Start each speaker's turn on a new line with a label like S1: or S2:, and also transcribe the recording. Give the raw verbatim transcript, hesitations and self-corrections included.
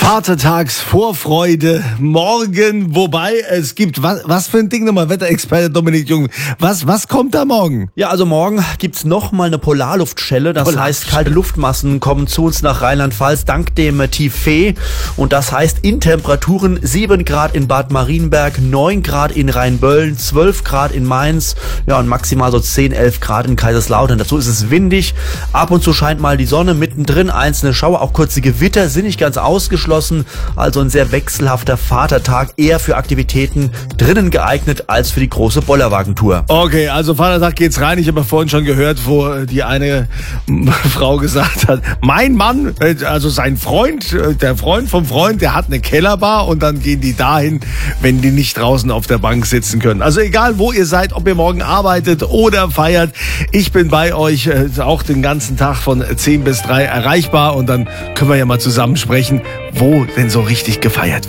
S1: Vatertagsvorfreude morgen, wobei es gibt, was, was für ein Ding nochmal, Wetterexperte Dominik Jung, was, was kommt da morgen?
S2: Ja, also morgen gibt's noch mal eine Polarluftschelle, das
S1: Polarluftschelle.
S2: heißt, kalte Luftmassen kommen zu uns nach Rheinland-Pfalz dank dem Tief Fee und das heißt in Temperaturen sieben Grad in Bad Marienberg, neun Grad in Rheinböllen, zwölf Grad in Mainz, ja und maximal so zehn, elf Grad in Kaiserslautern. Dazu ist es windig, ab und zu scheint mal die Sonne, mittendrin einzelne Schauer, auch kurze Gewitter sind nicht ganz ausgeschlossen. Also ein sehr wechselhafter Vatertag, eher für Aktivitäten drinnen geeignet als für die große Bollerwagentour.
S1: Okay, also Vatertag geht's rein. Ich habe ja vorhin schon gehört, wo die eine Frau gesagt hat, mein Mann, also sein Freund, der Freund vom Freund, der hat eine Kellerbar und dann gehen die dahin, wenn die nicht draußen auf der Bank sitzen können. Also egal, wo ihr seid, ob ihr morgen arbeitet oder feiert, ich bin bei euch auch den ganzen Tag von zehn bis drei erreichbar und dann können wir ja mal zusammen sprechen, wo denn so richtig gefeiert wird.